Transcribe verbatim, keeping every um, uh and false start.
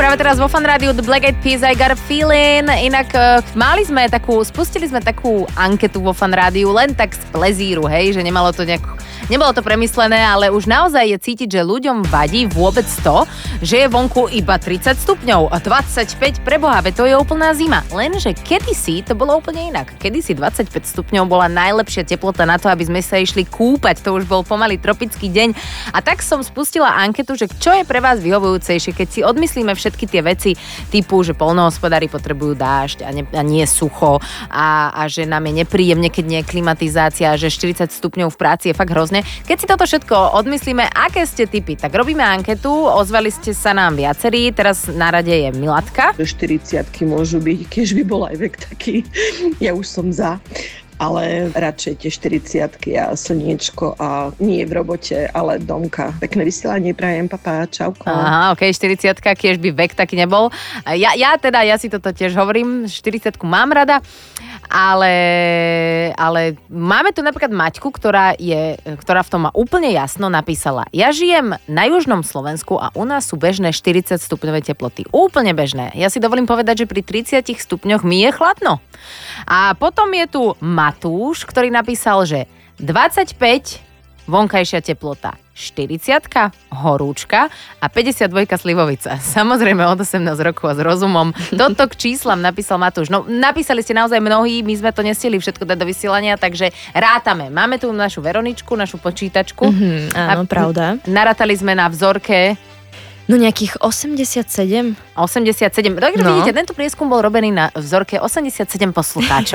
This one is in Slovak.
Práve teraz vo Fan Rádiu The Black Eyed Peas, I Got a Feeling. Inak uh, mali sme takú, spustili sme takú anketu vo Fan Rádiu len tak z plezíru, hej, že nemalo to nejak, nebolo to premyslené, ale už naozaj je cítiť, že ľuďom vadí vôbec to, že je vonku iba tridsať stupňov a dvadsaťpäť, preboha, veď to je úplná zima. Lenže kedysi to bolo úplne inak. Kedysi dvadsaťpäť stupňov bola najlepšia teplota na to, aby sme sa išli kúpať. To už bol pomaly tropický deň. A tak som spustila anketu, že čo je pre vás vyhovujúcejšie, keď si odmyslíme všetky tie veci typu, že poľnohospodári potrebujú dážď a, ne, a nie sucho a, a že nám je nepríjemne, keď nie je klimatizácia, že štyridsať stupňov v práci je fakt hrozné. Keď si toto všetko odmyslíme, aké ste typy? Tak robíme anketu, ozvali ste sa nám viacerí, teraz na rade je Milatka. štyridsiatky môžu byť, keď by bol aj vek taký, ja už som za. Ale radšej tie štyridsiatky a slniečko a nie v robote, ale domka. Pekné vysielanie prajem, papá, čauko. Aha, okej, okay, štyridsiatka, kiež by vek taký nebol. Ja, ja teda, ja si toto tiež hovorím, štyridsiatku mám rada, ale, ale máme tu napríklad Maťku, ktorá, je, ktorá v tom má úplne jasno, napísala: ja žijem na južnom Slovensku a u nás sú bežné štyridsať stupňové teploty. Úplne bežné. Ja si dovolím povedať, že pri tridsiatich stupňoch mi je chladno. A potom je tu Matúš, ktorý napísal, že dvadsaťpäť vonkajšia teplota, štyridsiatka horúčka a päťdesiatdva slivovica. Samozrejme od osemnásť rokov a s rozumom. Toto k číslam napísal Matúš. No, napísali ste naozaj mnohí, my sme to nestihli všetko dať do vysielania, takže rátame. Máme tu našu Veroničku, našu počítačku. Mm-hmm, áno, a pravda. Narátali sme na vzorke no nejakých osemdesiatsedem. osemdesiatsedem. Takže no. Vidíte, tento prieskum bol robený na vzorke osemdesiatsedem poslucháčov.